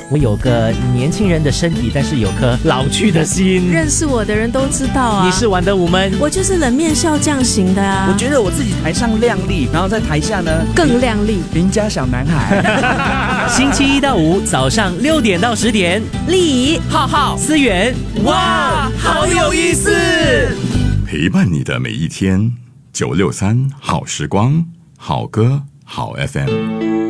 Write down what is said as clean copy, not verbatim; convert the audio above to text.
我有个年轻人的身体，但是有颗老去的心。 认识我的人都知道啊， 你是玩的无门， 我就是冷面笑匠型的啊。 我觉得我自己台上靓丽，然后在台下呢更靓丽， 邻家小男孩。 星期一到五早上6点到10点， 丽怡、 浩浩、 思源， 哇，好有意思！ 陪伴你的每一天，963好时光，好歌好 FM。